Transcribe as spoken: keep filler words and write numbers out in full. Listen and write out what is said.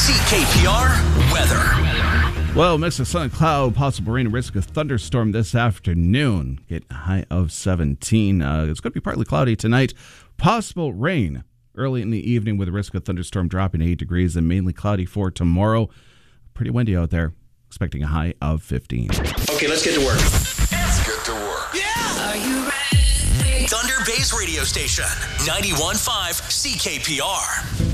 C K P R weather. Well, mix of sun and cloud, possible rain and risk of thunderstorm this afternoon. Get a high of seventeen. Uh, it's going to be partly cloudy tonight. Possible rain early in the evening with a risk of thunderstorm dropping to eight degrees and mainly cloudy for tomorrow. Pretty windy out there. Expecting a high of fifteen. Okay, let's get to work. Let's get to work. Yeah! Are you ready? Thunder Bay's radio station, ninety-one point five C K P R.